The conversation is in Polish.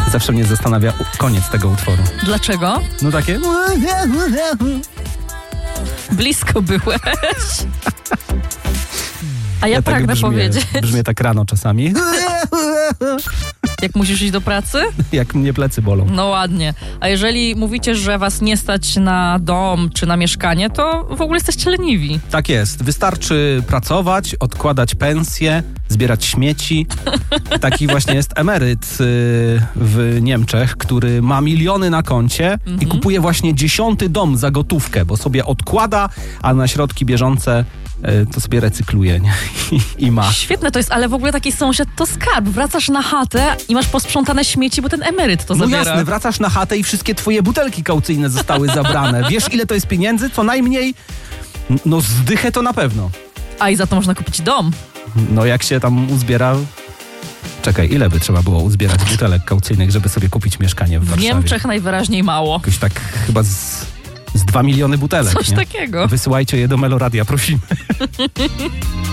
Zawsze mnie zastanawia koniec tego utworu. Dlaczego? No takie... Blisko byłeś. A ja tak pragnę powiedzieć. Brzmię tak rano czasami. Jak musisz iść do pracy? Jak mnie plecy bolą. No ładnie. A jeżeli mówicie, że was nie stać na dom czy na mieszkanie, to w ogóle jesteście leniwi. Tak jest. Wystarczy pracować, odkładać pensję, zbierać śmieci. Taki właśnie jest emeryt w Niemczech, który ma miliony na koncie i kupuje właśnie 10. dom za gotówkę, bo sobie odkłada, a na środki bieżące to sobie recykluje, nie? I ma. Świetne to jest, ale w ogóle taki sąsiad to skarb. Wracasz na chatę i masz posprzątane śmieci, bo ten emeryt to zabiera. No jasne, wracasz na chatę i wszystkie twoje butelki kaucyjne zostały zabrane. Wiesz, ile to jest pieniędzy? Co najmniej, no zdychę to na pewno. A i za to można kupić dom. No jak się tam uzbiera... Czekaj, ile by trzeba było uzbierać butelek kaucyjnych, żeby sobie kupić mieszkanie w Warszawie? W Niemczech najwyraźniej mało. Jakoś tak chyba z 2 miliony butelek. Coś nie? takiego. Wysyłajcie je do Meloradia, prosimy.